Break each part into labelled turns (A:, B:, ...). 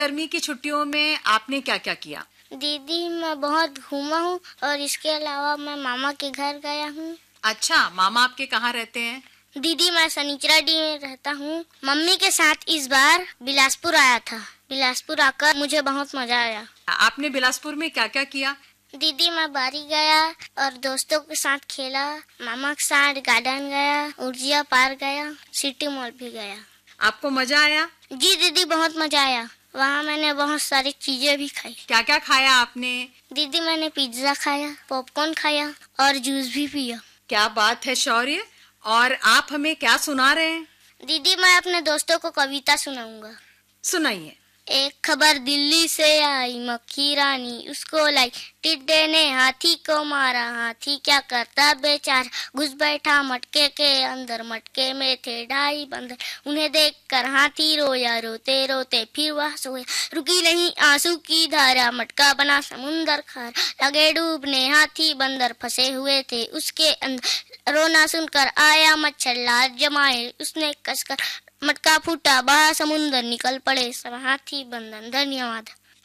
A: गर्मी की छुट्टियों में आपने क्या क्या किया?
B: दीदी, मैं बहुत घूमा हूँ और इसके अलावा मैं मामा के घर गया हूँ।
A: अच्छा, मामा आपके कहाँ रहते हैं?
B: दीदी, मैं सनीचराडी में रहता हूँ। मम्मी के साथ इस बार बिलासपुर आया था। बिलासपुर आकर मुझे बहुत मजा आया।
A: आपने बिलासपुर में क्या क्या किया?
B: दीदी, मैं बारी गया और दोस्तों के साथ खेला। मामा के साथ गार्डन गया, उर्जिया पार्क गया, सिटी मॉल भी गया।
A: आपको मजा आया?
B: जी दीदी, बहुत मजा आया। वहाँ मैंने बहुत सारी चीजें भी खाई।
A: क्या क्या खाया आपने?
B: दीदी, मैंने पिज्जा खाया, पॉपकॉर्न खाया और जूस भी पिया।
A: क्या बात है शौर्य। और आप हमें क्या सुना रहे हैं?
B: दीदी, मैं अपने दोस्तों को कविता सुनाऊंगा।
A: सुनाइए।
B: एक खबर दिल्ली से आई, मक्खी रानी उसको लाई। टिड्डे ने हाथी को मारा, हाथी क्या करता बेचारा। घुस बैठा मटके के अंदर, मटके में थे 2.5 बंदर। उन्हें देखकर हाथी रोया, रोते रोते फिर वह सोया। रुकी नहीं आंसू की धारा, मटका बना समुंदर खारा। लगे डूबने हाथी बंदर, फंसे हुए थे उसके अंदर। रोना सुनकर आया मच्छर, लाल जमाए उसने कसकर। मटका फूटा, बहा समुंदर, निकल पड़े सब हाथी बंदर। धन्यवाद।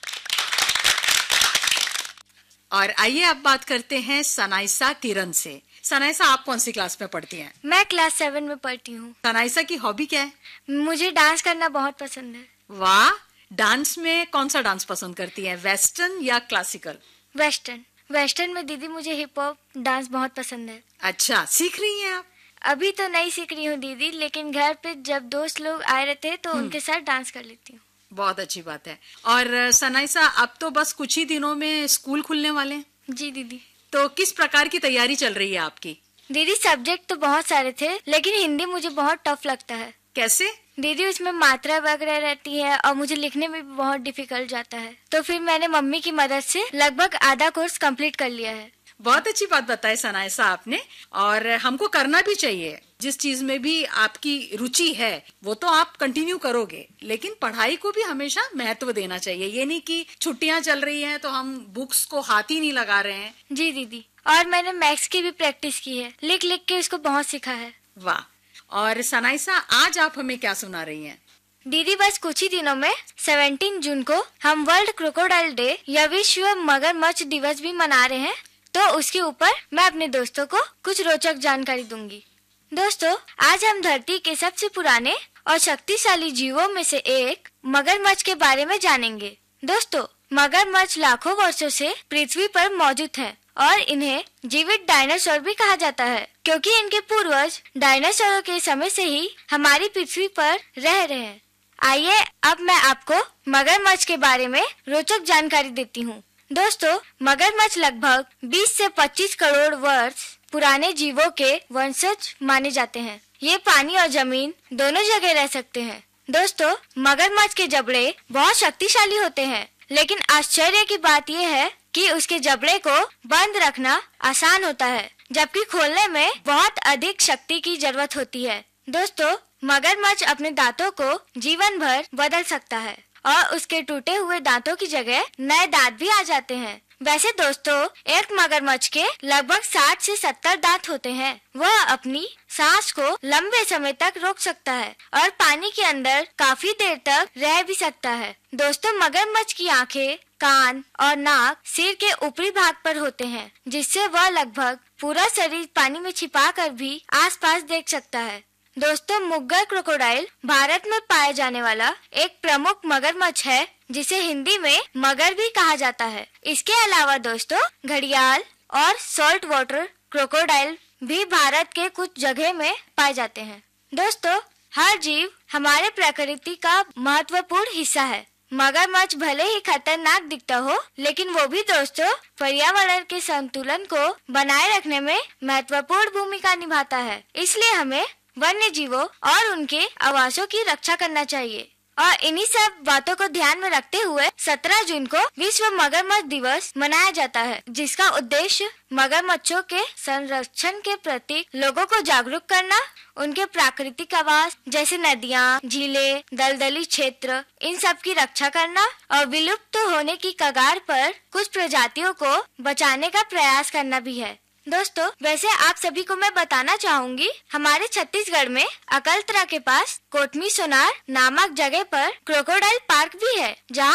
A: और आइए अब बात करते हैं सनाइसा किरण से। सनाइसा, आप कौन सी क्लास में पढ़ती हैं?
C: मैं क्लास 7 में पढ़ती हूँ।
A: सनाइसा की हॉबी क्या है?
C: मुझे डांस करना बहुत पसंद है।
A: वाह, डांस में कौन सा डांस पसंद करती हैं, वेस्टर्न या क्लासिकल?
C: वेस्टर्न में दीदी मुझे हिप हॉप डांस बहुत पसंद है।
A: अच्छा, सीख रही हैं आप?
C: अभी तो नहीं सीख रही हूँ दीदी, लेकिन घर पे जब दोस्त लोग आए रहते हैं तो उनके साथ डांस कर लेती हूँ।
A: बहुत अच्छी बात है। और सनाइसा, अब तो बस कुछ ही दिनों में स्कूल खुलने वाले हैं।
C: जी दीदी।
A: तो किस प्रकार की तैयारी चल रही है आपकी?
C: दीदी, सब्जेक्ट तो बहुत सारे थे, लेकिन हिंदी मुझे बहुत टफ लगता है।
A: कैसे?
C: दीदी, उसमें मात्रा वगैरह रहती है और मुझे लिखने में भी बहुत डिफिकल्ट जाता है। तो फिर मैंने मम्मी की मदद से लगभग आधा कोर्स कंप्लीट कर लिया है।
A: बहुत अच्छी बात बताई सनाइसा आपने, और हमको करना भी चाहिए। जिस चीज में भी आपकी रुचि है वो तो आप कंटिन्यू करोगे, लेकिन पढ़ाई को भी हमेशा महत्व देना चाहिए। ये नहीं कि छुट्टियां चल रही हैं तो हम बुक्स को हाथ ही नहीं लगा रहे हैं।
C: जी दीदी, और मैंने मैथ्स की भी प्रैक्टिस की है, लिख लिख के उसको बहुत सीखा है।
A: वाह। और सनाइसा, आज आप हमें क्या सुना रही हैं?
C: दीदी, बस कुछ ही दिनों में 17 जून को हम वर्ल्ड क्रोकोडाइल डे या विश्व मगरमच्छ दिवस भी मना रहे हैं। तो उसके ऊपर मैं अपने दोस्तों को कुछ रोचक जानकारी दूंगी। दोस्तों, आज हम धरती के सबसे पुराने और शक्तिशाली जीवों में से एक मगरमच्छ के बारे में जानेंगे। दोस्तों, मगरमच्छ लाखों वर्षों से पृथ्वी पर मौजूद हैं और इन्हें जीवित डायनासोर भी कहा जाता है, क्योंकि इनके पूर्वज डायनासोरों के समय से ही हमारी पृथ्वी पर रह रहे हैं। आइए अब मैं आपको मगरमच्छ के बारे में रोचक जानकारी देती हूँ। दोस्तों, मगरमच्छ लगभग 20 से 25 करोड़ वर्ष पुराने जीवों के वंशज माने जाते हैं। ये पानी और जमीन दोनों जगह रह सकते हैं। दोस्तों, मगरमच्छ के जबड़े बहुत शक्तिशाली होते हैं, लेकिन आश्चर्य की बात यह है कि उसके जबड़े को बंद रखना आसान होता है, जबकि खोलने में बहुत अधिक शक्ति की जरूरत होती है। दोस्तों, मगरमच्छ अपने दांतों को जीवन भर बदल सकता है और उसके टूटे हुए दांतों की जगह नए दांत भी आ जाते हैं। वैसे दोस्तों, एक मगरमच्छ के लगभग 60 से 70 दांत होते हैं। वह अपनी सांस को लंबे समय तक रोक सकता है और पानी के अंदर काफी देर तक रह भी सकता है। दोस्तों, मगरमच्छ की आंखें, कान और नाक सिर के ऊपरी भाग पर होते हैं, जिससे वह लगभग पूरा शरीर पानी में छिपा कर भी आसपास देख सकता है। दोस्तों, मुग्गर क्रोकोडाइल भारत में पाया जाने वाला एक प्रमुख मगरमच्छ है, जिसे हिंदी में मगर भी कहा जाता है। इसके अलावा दोस्तों, घड़ियाल और सॉल्ट वाटर क्रोकोडाइल भी भारत के कुछ जगह में पाए जाते हैं। दोस्तों, हर जीव हमारे प्रकृति का महत्वपूर्ण हिस्सा है। मगरमच्छ भले ही खतरनाक दिखता हो, लेकिन वो भी दोस्तों पर्यावरण के संतुलन को बनाए रखने में महत्वपूर्ण भूमिका निभाता है। इसलिए हमें वन्य जीवों और उनके आवासों की रक्षा करना चाहिए। और इन्हीं सब बातों को ध्यान में रखते हुए 17 जून को विश्व मगरमच्छ दिवस मनाया जाता है, जिसका उद्देश्य मगरमच्छों के संरक्षण के प्रति लोगों को जागरूक करना, उनके प्राकृतिक आवास जैसे नदियाँ, झीलें, दलदली क्षेत्र, इन सब की रक्षा करना और विलुप्त होने की कगार पर कुछ प्रजातियों को बचाने का प्रयास करना भी है। दोस्तों, वैसे आप सभी को मैं बताना चाहूंगी, हमारे छत्तीसगढ़ में अकलतरा के पास कोटमी सोनार नामक जगह पर क्रोकोडाइल पार्क भी है, जहाँ